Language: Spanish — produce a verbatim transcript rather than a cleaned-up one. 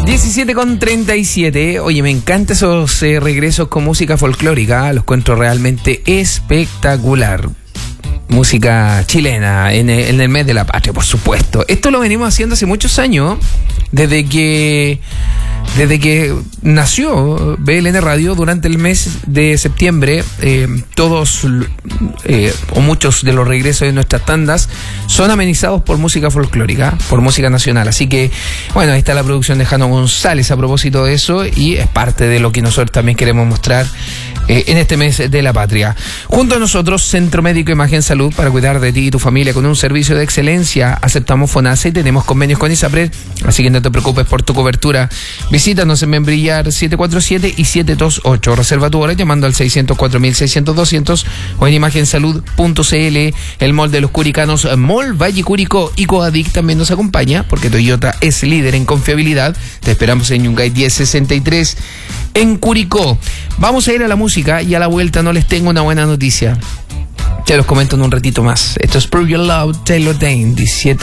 diecisiete con treinta y siete. Oye, me encantan esos eh, regresos con música folclórica. Los encuentro realmente espectacular. Música chilena en el, en el mes de la patria, por supuesto. Esto lo venimos haciendo hace muchos años, desde que desde que nació B L N Radio. Durante el mes de septiembre, eh, todos eh, o muchos de los regresos de nuestras tandas son amenizados por música folclórica, por música nacional. Así que, bueno, ahí está la producción de Jano González a propósito de eso, y es parte de lo que nosotros también queremos mostrar eh, en este mes de la patria. Junto a nosotros, Centro Médico Imagen Salud, para cuidar de ti y tu familia con un servicio de excelencia. Aceptamos FONASA y tenemos convenios con ISAPRED, así que no te preocupes por tu cobertura. Visítanos en Membrillar siete cuatro siete y siete dos ocho. Reserva tu hora llamando al seiscientos cuatro mil seiscientos doscientos o en imagensalud punto c l. El Mall de los Curicanos, Mall Valle Curicó y Coadic también nos acompaña, porque Toyota es líder en confiabilidad. Te esperamos en Yungay diez sesenta y tres en Curicó. Vamos a ir a la música y a la vuelta no les tengo una buena noticia. Ya los comento en un ratito más. Esto es Prove Your Love, Taylor Dayne, diecisiete.